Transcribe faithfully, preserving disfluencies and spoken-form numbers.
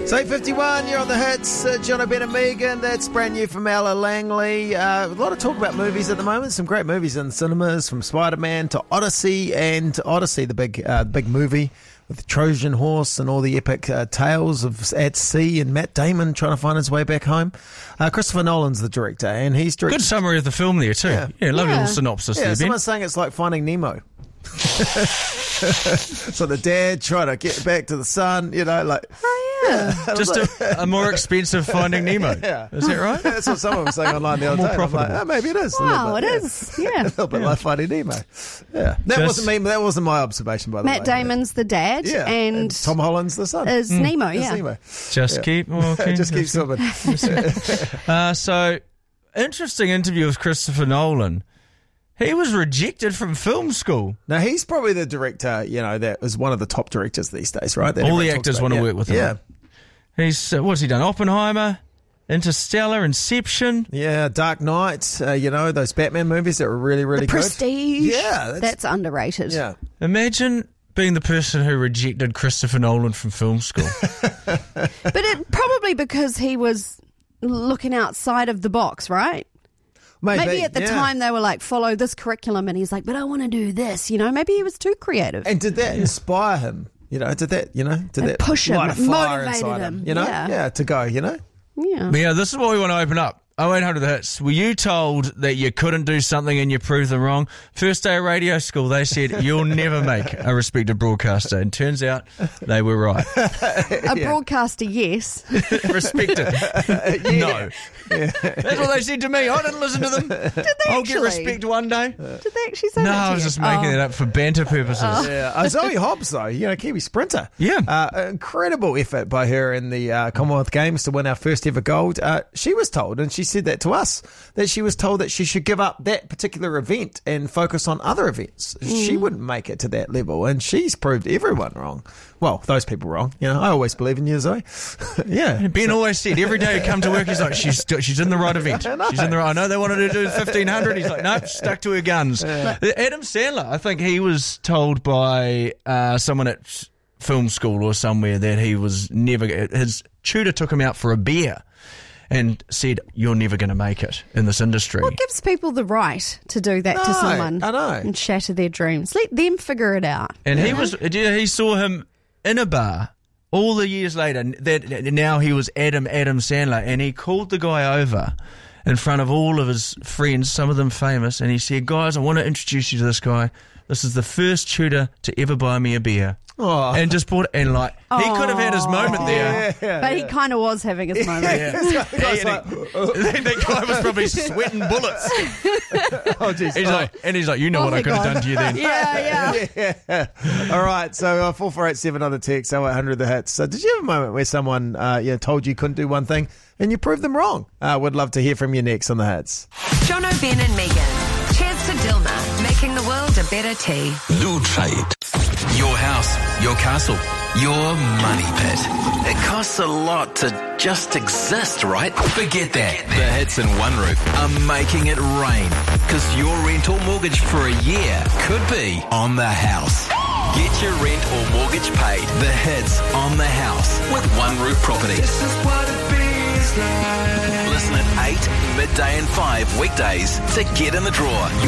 It's eight fifty-one, you're on the hits. Uh, John O'Brien and Megan, that's brand new from Ella Langley. Uh, a lot of talk about movies at the moment. Some great movies in cinemas, from Spider-Man to Odyssey, and Odyssey, the big uh, big movie with the Trojan horse and all the epic uh, tales of at sea, and Matt Damon trying to find his way back home. Uh, Christopher Nolan's the director, and he's directed... Good summary of the film there too. Yeah, yeah lovely yeah. little synopsis Yeah, there, Ben. someone's saying it's like Finding Nemo. So the dad trying to get back to the son, you know, like... Oh, yeah. Just a, a more expensive Finding Nemo. Yeah. Is that right? That's what someone was saying online the other More day. I'm like, profitable. oh, maybe it is. a Wow, little it bit, is. Yeah. a little bit like Finding Nemo. Yeah, that Just- wasn't me. That wasn't my observation, by the Matt way. Damon's the dad, Yeah, and, Tom Holland's the son. is Nemo, Is yeah. Nemo. Just Yeah. keep walking. Just keep swimming. Uh, so, interesting interview with Christopher Nolan. He was rejected from film school. Now he's probably the director. You know, that is one of the top directors these days, right? That All the everyone talks actors about. want to Yeah. work with him. Yeah, He's uh, what's he done? Oppenheimer, Interstellar, Inception. yeah. Dark Knight. Uh, you know, those Batman movies that were really, really The good. Prestige. Yeah, that's- that's underrated. Yeah. Imagine being the person who rejected Christopher Nolan from film school. But it probably because he was looking outside of the box, right? Maybe, Maybe at the yeah. time they were like, follow this curriculum, and he's like, but I want to do this, you know? Maybe he was too creative. And did that inspire him? You know, did that, you know, did And that push him, light a fire motivated inside him, You know, yeah. to go, you know? yeah. But yeah, this is what we want to open up. oh eight hundred the hits. Were you told that you couldn't do something and you proved them wrong? First day of radio school, they said you'll never make a respected broadcaster. And turns out they were right. A broadcaster, yes. Respected. No. That's what they said to me. I didn't listen to them. Did they I'll actually? get respect one day. Did they actually say No, that to I was you? just making Oh. it up for banter purposes. Yeah, uh, Zoe Hobbs, though, you know, Kiwi sprinter. Yeah. Uh, incredible effort by her in the uh, Commonwealth Games to win our first ever gold. Uh, she was told, and she said that to us, that she was told that she should give up that particular event and focus on other events. She wouldn't make it to that level, and she's proved everyone wrong. Well, those people wrong. You know, I always believe in you, Zoe. Yeah. Ben always said every day he come to work, he's like, she's she's in the right event. I know. She's in the right. I know they wanted to do fifteen hundred. He's like, nope, stuck to her guns. Adam Sandler, I think he was told by uh, someone at film school or somewhere that he was never. His tutor took him out for a beer and said, "You're never going to make it in this industry." What gives people the right to do that to No, someone I know. and shatter their dreams? Let them figure it out. And he was, yeah, he saw him in a bar all the years later. That now he was Adam Adam Sandler, and he called the guy over in front of all of his friends, some of them famous, and he said, "Guys, I want to introduce you to this guy. This is the first tutor to ever buy me a beer." Oh. And just bought, and like he could have had his moment there. Yeah. But he kind of was having his moment. Yeah. Guy's And like, he- that guy was probably sweating bullets. oh, jeez. He's Oh. like, and he's like, you know Oh what my I could have God. done to you then. Yeah, yeah. Yeah. All right. So uh, four four eight seven on the text, oh eight hundred the hits. So did you have a moment where someone uh, you know, told you couldn't do one thing and you proved them wrong? Uh, would love to hear from you next on the hits. John O'Brien and Megan. Cheers to Dilma, making the world a better tea. Loot Trade. Your house, your castle, your money pit. It costs a lot to just exist, right? Forget that. The hits in One Roof are making it rain. Because your rent or mortgage for a year could be on the house. Get your rent or mortgage paid. The hits on the house with One Roof Property. This is what it feels like. Listen at eight, midday and five weekdays to get in the draw.